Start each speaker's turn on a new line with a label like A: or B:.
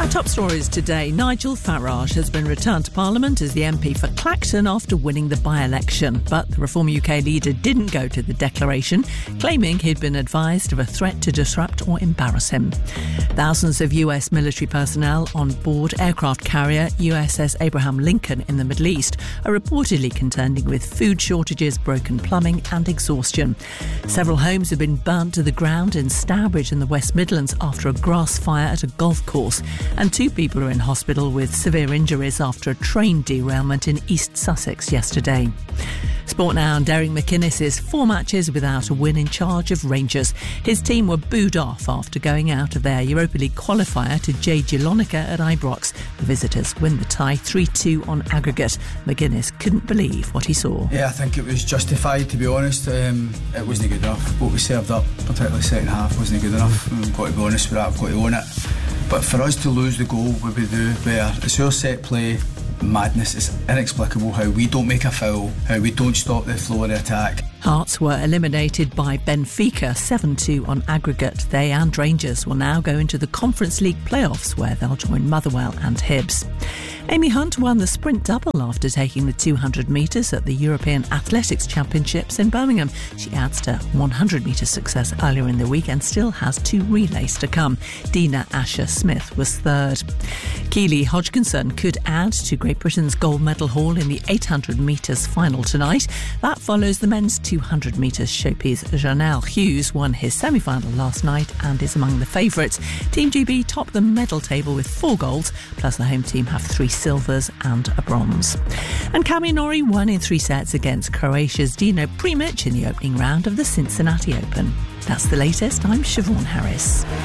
A: Our top stories today. Nigel Farage has been returned to Parliament as the MP for Clacton after winning the by-election. But the Reform UK leader didn't go to the declaration, claiming he'd been advised of a threat to disrupt or embarrass him. Thousands of US military personnel on board aircraft carrier USS Abraham Lincoln in the Middle East are reportedly contending with food shortages, broken plumbing and exhaustion. Several homes have been burnt to the ground in Stourbridge in the West Midlands after a grass fire at a golf course. And 2 people are in hospital with severe injuries after a train derailment in East Sussex yesterday. Sport now, and Derek McInnes is 4 matches without a win in charge of Rangers. His team were booed off after going out of their Europa League qualifier to J. Gilonica at Ibrox. The visitors win the tie 3-2 on aggregate. McInnes couldn't believe what he saw.
B: Yeah, I think it was justified, to be honest. It wasn't good enough. What we served up, particularly second half, wasn't good enough. We've got to be honest with that, I've got to own it. But for us to lose the goal, we do where it's our set play madness. It's inexplicable how we don't make a foul, how we don't stop the flow of the attack.
A: Hearts were eliminated by Benfica 7-2 on aggregate. They and Rangers will now go into the Conference League playoffs, where they'll join Motherwell and Hibs. Amy Hunt won the sprint double after taking the 200 metres at the European Athletics Championships in Birmingham. She adds to 100 metre success earlier in the week and still has 2 relays to come. Dina Asher-Smith was third. Keely Hodgkinson could add to Great Britain's gold medal haul in the 800 metres final tonight. That follows the men's 200 metres showpiece. Janelle Hughes won his semi-final last night and is among the favourites. Team GB topped the medal table with 4 golds, plus the home team have 3 silvers and a bronze. And Cami Norrie won in 3 sets against Croatia's Dino Primic in the opening round of the Cincinnati Open. That's the latest. I'm Siobhan Harris.